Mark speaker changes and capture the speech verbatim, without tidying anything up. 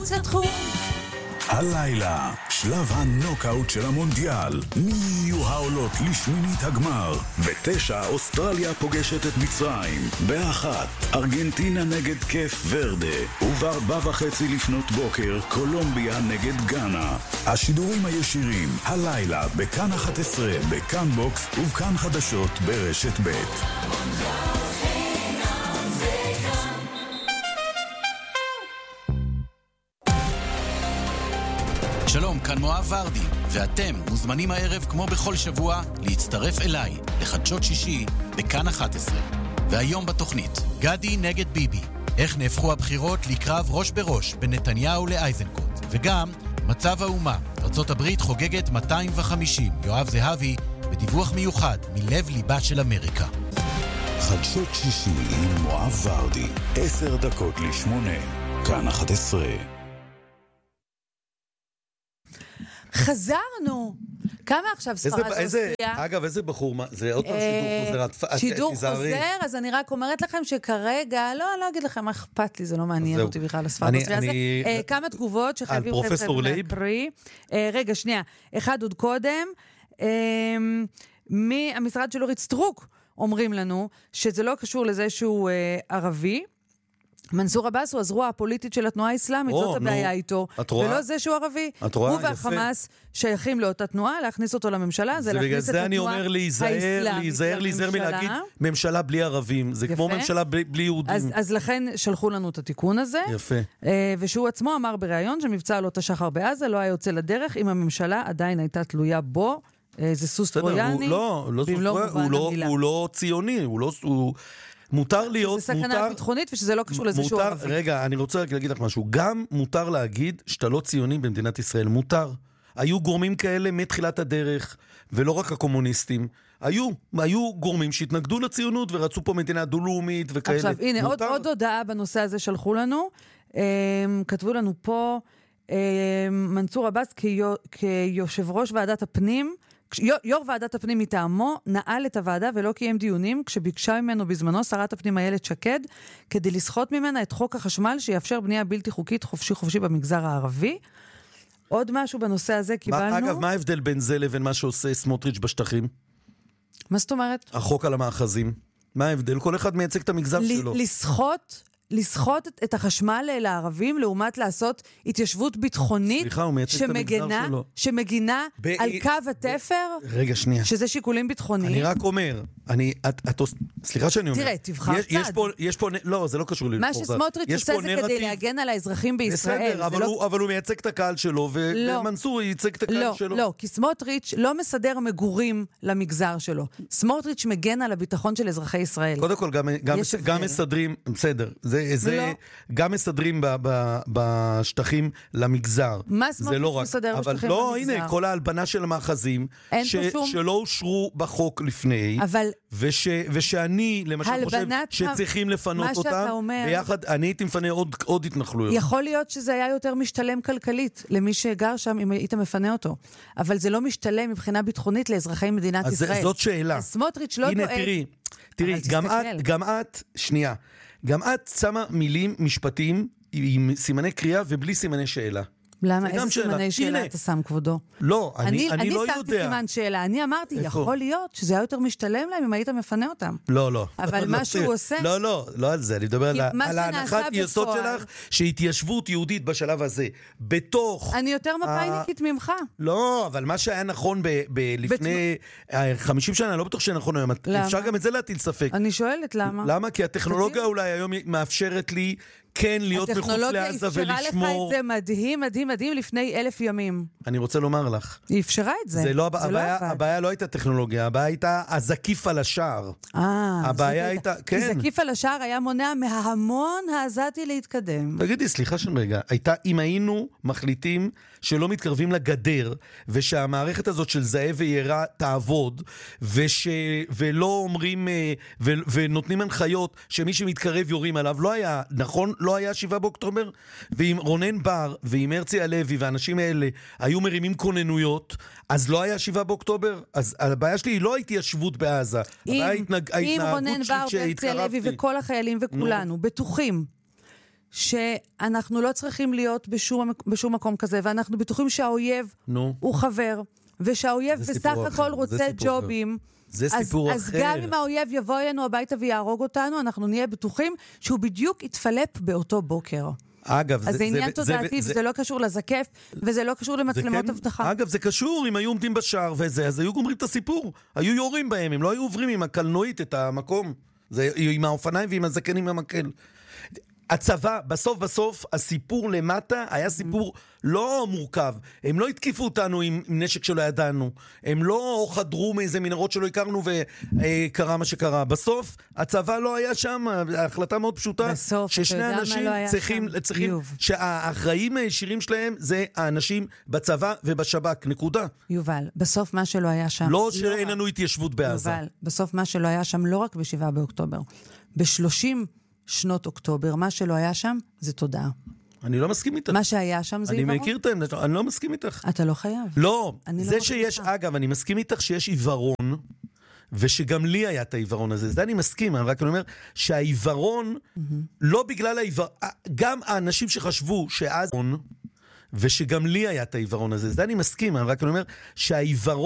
Speaker 1: הלילה, שלב הנוקאוט של המונדיאל. מי יהיו העולות לשמינית הגמר? בתשע, אוסטרליה פוגשת את מצרים. באחת, ארגנטינה נגד קף ורדה. ובארבע וחצי לפנות בוקר, קולומביה נגד גאנה. השידורים הישירים, הלילה, בכאן אחת עשרה, בכאן בוקס ובכאן חדשות ברשת ב'.
Speaker 2: שלום, כאן מואב ורדי, ואתם מוזמנים הערב כמו בכל שבוע להצטרף אליי לחדשות שישי בכאן אחת עשרה. והיום בתוכנית, גדי נגד ביבי, איך נהפכו הבחירות לקרב ראש בראש בין נתניהו לאייזנקוט, וגם מצב האומה, ארצות הברית חוגגת מאתיים וחמישים, יואב זהבי בדיווח מיוחד מלב ליבה של אמריקה.
Speaker 1: חדשות שישי עם מואב ורדי, עשר דקות לשמונה, כאן אחת עשרה.
Speaker 3: חזרנו. כמה עכשיו ספרד אוסטריה?
Speaker 4: אגב, איזה בחור, זה עוד פעם שידור חוזר.
Speaker 3: שידור חוזר, אז אני רק אומרת לכם שכרגע, לא, לא אגיד לכם, מה אכפת לי, זה לא מעניין אותי בכלל הספרד אוסטריה הזה. כמה תגובות שחייבים
Speaker 4: פרופסור לייב.
Speaker 3: רגע, שנייה. אחד עוד קודם, מהמשרד של אורית סטרוק אומרים לנו שזה לא קשור לזה שהוא ערבי, מנסור עבאס הוא הזרוע הפוליטית של התנועה האסלאמית, זאת הבעיה איתו, ולא זה שהוא ערבי. הוא והחמאס שייכים לאותה תנועה, להכניס אותו לממשלה, זה להכניס את התנועה האסלאמית.
Speaker 4: זה בגלל זה אני אומר להיזהר, להיזהר מלהגיד ממשלה בלי ערבים, זה כמו ממשלה בלי יהודים.
Speaker 3: אז לכן שלחו לנו את התיקון הזה, ושהוא עצמו אמר בריאיון שמבצע עלות השחר בעזה לא היה יוצא לדרך, אם הממשלה עדיין הייתה תלויה בו, זה סוס טרויאני,
Speaker 4: הוא לא ציוני, הוא מותר להיות,
Speaker 3: זה סכנה
Speaker 4: מותר,
Speaker 3: ביטחונית ושזה לא קשור לזה שהוא ערבי.
Speaker 4: רגע, אני רוצה רק להגיד לך משהו. גם מותר להגיד שאתה לא ציוני במדינת ישראל. מותר. היו גורמים כאלה מתחילת הדרך, ולא רק הקומוניסטים. היו, היו גורמים שהתנגדו לציונות ורצו פה מדינה דו-לאומית וכאלה.
Speaker 3: עכשיו, הנה, עוד, עוד הודעה בנושא הזה שלחו לנו. כתבו לנו פה, מנסור עבאס כיו, כיושב ראש ועדת הפנים, יו"ר ועדת הפנים מטעמו נעל את הוועדה ולא קיים דיונים כשביקשה ממנו בזמנו שרת הפנים איילת שקד כדי לסחוט ממנה את חוק החשמל שיאפשר בנייה בלתי חוקית חופשי חופשי במגזר הערבי. עוד משהו בנושא הזה קיבלנו.
Speaker 4: אגב, מה ההבדל בין זה לבין מה שעושה סמוטריץ' בשטחים?
Speaker 3: מה זאת אומרת?
Speaker 4: החוק על המאחזים. מה ההבדל? כל אחד מייצג את המגזר שלו.
Speaker 3: לסחוט לסחוט את החשמל לערבים, לעומת לעשות התיישבות ביטחונית,
Speaker 4: סליחה, הוא מייצג את המגזר שלו.
Speaker 3: שמגינה ב- על קו התפר,
Speaker 4: רגע, שנייה.
Speaker 3: שזה שיקולים ביטחוניים.
Speaker 4: אני רק אומר, אני, את, את, סליחה שאני אומר.
Speaker 3: תראה, תבחר
Speaker 4: יש,
Speaker 3: צד.
Speaker 4: יש פה, יש פה, לא, זה לא קשור לי.
Speaker 3: מה שסמוטריץ' עושה זה כדי להגן על האזרחים בישראל.
Speaker 4: בסדר, אבל,
Speaker 3: לא...
Speaker 4: הוא, אבל הוא מייצג את הקהל שלו, ו- לא. ומנסור ייצג את הקהל
Speaker 3: לא,
Speaker 4: שלו.
Speaker 3: לא, כי סמוטריץ' לא מסדר מגורים למגזר שלו. סמוטריץ' מגן על הביטחון של אזרחי ישראל.
Speaker 4: קודם כל, גם, גם, גם מסדרים, בסדר, זה, זה,
Speaker 3: לא.
Speaker 4: גם מסדרים ב, ב, בשטחים למגזר.
Speaker 3: מה סמוטריץ'
Speaker 4: לא
Speaker 3: מסדר
Speaker 4: אבל
Speaker 3: בשטחים
Speaker 4: לא,
Speaker 3: למגזר?
Speaker 4: הנה, כל ההלבנה של המאחזים, ש, שום... שלא אושרו בחוק לפני,
Speaker 3: אבל...
Speaker 4: וש, ושאני, למשל, חושב שצריכים לפנות אותם, אומר... ביחד, אני הייתי מפנה עוד, עוד התנחלויות.
Speaker 3: יכול להיות שזה היה יותר משתלם כלכלית, למי שגר שם, אם היית מפנה אותו. אבל זה לא משתלם מבחינה ביטחונית לאזרחי מדינת
Speaker 4: אז
Speaker 3: ישראל.
Speaker 4: אז זאת שאלה.
Speaker 3: סמוטריץ' לא
Speaker 4: הנה,
Speaker 3: דואג.
Speaker 4: תראי, תראי, גם את, גם את, שנייה, גם את שמה מילים משפטיים עם סימני קריאה ובלי סימני שאלה.
Speaker 3: למה? איזה סימני שאלה אתה שם, כבודו?
Speaker 4: לא, אני לא יודע.
Speaker 3: אני שמתי סימן שאלה. אני אמרתי, יכול להיות שזה היה יותר משתלם להם אם היית מפנה אותם.
Speaker 4: לא, לא.
Speaker 3: אבל מה שהוא עושה...
Speaker 4: לא, לא, לא על זה. אני מדבר על ההנחת יסוד שלך, שהתיישבות יהודית בשלב הזה, בתוך...
Speaker 3: אני יותר מפאיניקית ממך.
Speaker 4: לא, אבל מה שהיה נכון לפני חמישים שנה, לא בטוח שנכון היום. אפשר גם את זה להטיל ספק.
Speaker 3: אני שואלת למה.
Speaker 4: למה? כי הטכנולוגיה אולי היום מאפשרת לי כן להיות מחוץ לעזה ולשמור.
Speaker 3: הטכנולוגיה אפשרה לך את זה מדהים, מדהים, מדהים לפני אלף ימים.
Speaker 4: אני רוצה לומר לך.
Speaker 3: היא אפשרה את זה.
Speaker 4: זה לא, הבעיה, הבעיה לא הייתה טכנולוגיה, הבעיה הייתה הזקיף על השער.
Speaker 3: אה,
Speaker 4: הבעיה הייתה, כן.
Speaker 3: כי זקיף על השער היה מונע מההמון העזתי להתקדם.
Speaker 4: תגידי, סליחה שם רגע, הייתה, אם היינו מחליטים שלא מתקרבים לגדר, ושהמערכת הזאת של זהה וירה תעבוד, וש, ולא אומרים, ו, ונותנים הנחיות שמי שמתקרב יורים עליו, לא היה, נכון? לא היה שבעה באוקטובר? ואם רונן בר ועם הרצי הלוי והאנשים האלה היו מרימים כוננויות, אז לא היה שבעה באוקטובר? אז הבעיה שלי היא לא התיישבות בעזה.
Speaker 3: אם, אם רונן בר והרצי הלוי וכל החיילים וכולנו בטוחים שאנחנו לא צריכים להיות בשום, בשום מקום כזה, ואנחנו בטוחים שהאויב
Speaker 4: נו.
Speaker 3: הוא חבר, ושהאויב בסך הכל רוצה ג'ובים.
Speaker 4: זה
Speaker 3: אז,
Speaker 4: סיפור
Speaker 3: אז
Speaker 4: אחר.
Speaker 3: גם אם האויב יבוא אלינו הביתה ויהרוג אותנו, אנחנו נהיה בטוחים שהוא בדיוק יתפלפ באותו בוקר.
Speaker 4: אגב,
Speaker 3: אז זה, זה עניין
Speaker 4: זה,
Speaker 3: תודעתי,
Speaker 4: זה,
Speaker 3: וזה לא קשור לזקף, וזה לא קשור למצלמות הבטחה.
Speaker 4: כן, אגב, זה קשור, אם היו עומדים בשער וזה, אז היו גומרים את הסיפור. היו יורים בהם, הם לא היו עוברים עם הקלנועית את המקום. זה עם האופניים ועם הזקן עם המקל. הצבא, בסוף בסוף, הסיפור למטה היה סיפור לא מורכב. הם לא התקיפו אותנו עם, עם נשק שלא ידענו. הם לא חדרו מאיזה מנהרות שלא הכרנו וקרה מה שקרה. בסוף, הצבא לא היה שם. ההחלטה מאוד פשוטה.
Speaker 3: בסוף,
Speaker 4: ששני אנשים
Speaker 3: לא
Speaker 4: צריכים, צריכים שהאחראים הישירים שלהם זה האנשים בצבא ובשב"כ. נקודה.
Speaker 3: יובל, בסוף מה שלא היה שם...
Speaker 4: לא שאין לנו התיישבות בעזה.
Speaker 3: יובל, בסוף מה שלא היה שם לא רק בשבעה באוקטובר. בשלושים שנות אוקטובר, מה שלא היה שם זה תודעה.
Speaker 4: אני לא מסכים איתך.
Speaker 3: מה שהיה שם זה עיוורון.
Speaker 4: אני מכיר את העמדה, אני לא מסכים איתך.
Speaker 3: אתה לא חייב.
Speaker 4: לא, זה
Speaker 3: לא
Speaker 4: שיש, אגב, אני מסכים איתך שיש עיוורון, ושגם לי היה את העיוורון הזה. זה אני מסכים, אני רק אומר שהעיוורון, לא בגלל העיוורון, גם האנשים שחשבו שאז, ושגם לי היה את העיוורון הזה. זה אני מסכים, אני רק אומר שהעיוורון,